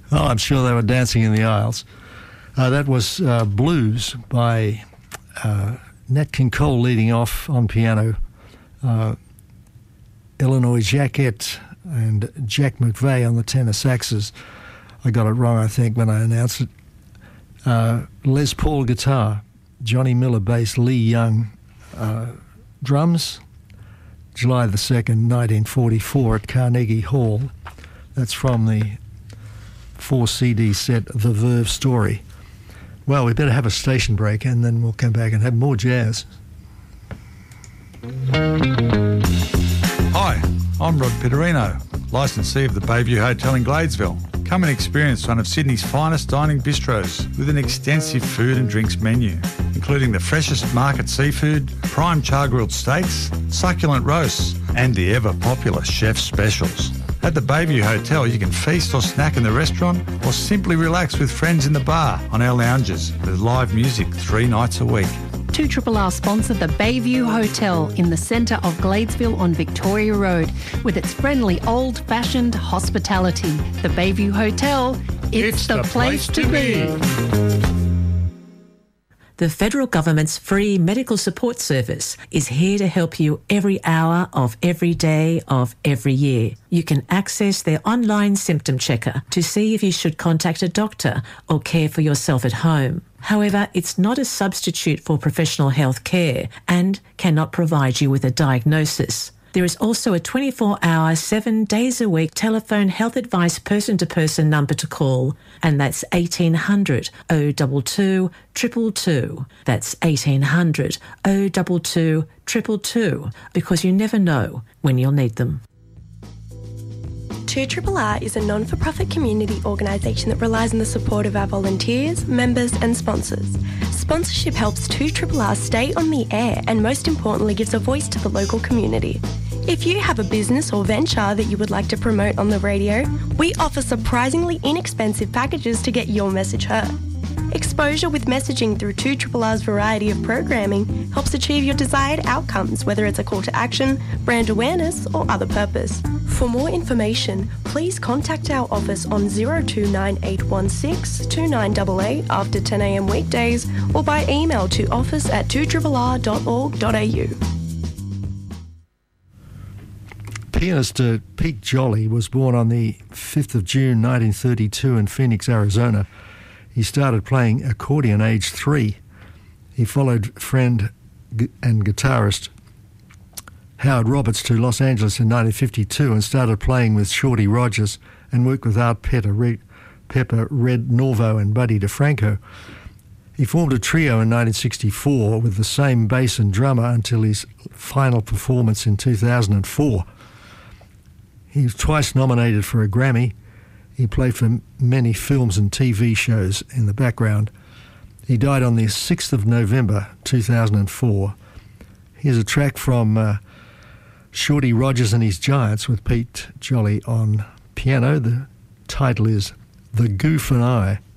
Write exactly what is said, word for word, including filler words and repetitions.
Oh, I'm sure they were dancing in the aisles. Uh, that was uh, Blues by uh, Nat King Cole leading off on piano, uh, Illinois Jacquet and Jack McVeigh on the tenor saxes. I got it wrong, I think, when I announced it. Uh, Les Paul guitar, Johnny Miller bass, Lee Young uh, drums. July the second, nineteen forty-four at Carnegie Hall. That's from the four C D set The Verve Story. Well, we better have a station break and then we'll come back and have more jazz. Hi, I'm Rod Pitterino, licensee of the Bayview Hotel in Gladesville. Come and experience one of Sydney's finest dining bistros with an extensive food and drinks menu, including the freshest market seafood, prime char-grilled steaks, succulent roasts, and the ever-popular chef's specials. At the Bayview Hotel, you can feast or snack in the restaurant or simply relax with friends in the bar on our lounges with live music three nights a week. two R R R sponsor the Bayview Hotel in the centre of Gladesville on Victoria Road with its friendly old-fashioned hospitality. The Bayview Hotel, it's, it's the, the place, place to be. be. The federal government's free medical support service is here to help you every hour of every day of every year. You can access their online symptom checker to see if you should contact a doctor or care for yourself at home. However, it's not a substitute for professional health care and cannot provide you with a diagnosis. There is also a twenty-four hour, seven days a week telephone health advice person-to-person number to call, and that's eighteen hundred oh two two two two two. That's eighteen hundred oh two two two two two, because you never know when you'll need them. two R R R is a non-for-profit community organisation that relies on the support of our volunteers, members and sponsors. Sponsorship helps two R R R stay on the air and, most importantly, gives a voice to the local community. If you have a business or venture that you would like to promote on the radio, we offer surprisingly inexpensive packages to get your message heard. Exposure with messaging through two R R R's variety of programming helps achieve your desired outcomes, whether it's a call to action, brand awareness or other purpose. For more information, please contact our office on zero two nine eight one six two nine eight eight after ten a m weekdays or by email to office at two R R R dot org dot a u. Pianist uh, Pete Jolly was born on the fifth of June nineteen thirty-two in Phoenix, Arizona. He started playing accordion aged three. He followed friend and guitarist Howard Roberts to Los Angeles in nineteen fifty-two and started playing with Shorty Rogers and worked with Art Pepper, Red, Pepper, Red Norvo and Buddy DeFranco. He formed a trio in nineteen sixty-four with the same bass and drummer until his final performance in two thousand four. He was twice nominated for a Grammy. He played for many films and T V shows in the background. He died on the sixth of November two thousand four. Here's a track from uh, Shorty Rogers and his Giants with Pete Jolly on piano. The title is The Goof and I.